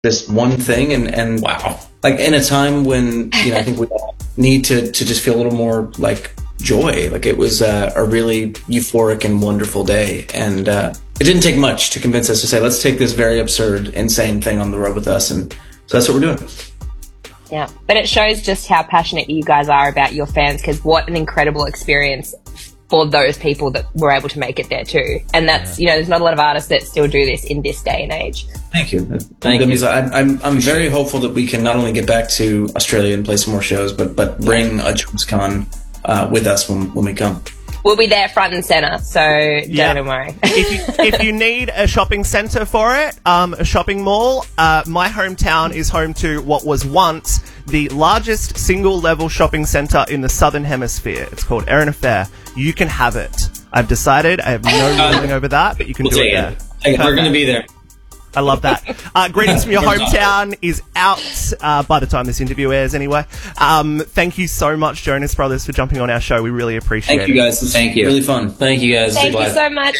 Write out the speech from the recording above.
this one thing, and wow, like in a time when I think we all need to just feel a little more like joy. Like it was a really euphoric and wonderful day, and it didn't take much to convince us to say, let's take this very absurd, insane thing on the road with us, and so that's what we're doing. Yeah, but it shows just how passionate you guys are about your fans, because what an incredible experience for those people that were able to make it there too. And that's, there's not a lot of artists that still do this in this day and age. Thank you. Thank you. I'm very hopeful that we can not only get back to Australia and play some more shows, but bring a JomsCon with us when we come. We'll be there front and centre, so don't even worry. If you need a shopping centre for it, a shopping mall, my hometown is home to what was once the largest single-level shopping centre in the Southern Hemisphere. It's called Erina Fair. You can have it. I've decided. I have no ruling over that, but you can do it there. We're going to be there. I love that. Greetings from Your Hometown is out by the time this interview airs anyway. Thank you so much, Jonas Brothers, for jumping on our show. We really appreciate it. Thank you, guys. Thank you. Really fun. Thank you, guys. Thank you so much.